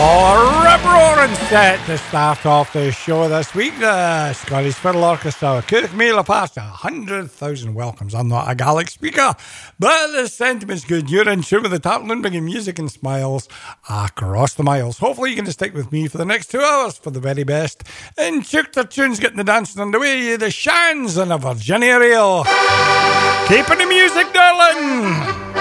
Rip-roaring set to start off the show this week. The Scottish Fiddle Orchestra, Cook Mila past 100,000 welcomes. I'm not a Gaelic speaker, but the sentiment's good. You're in tune with the Tartan bringing music and smiles across the miles. Hopefully you can stick with me for the next 2 hours for the very best. And Chukter tunes getting the dancing underway. The Shans and a Virginia Reel. Keeping the music, darling.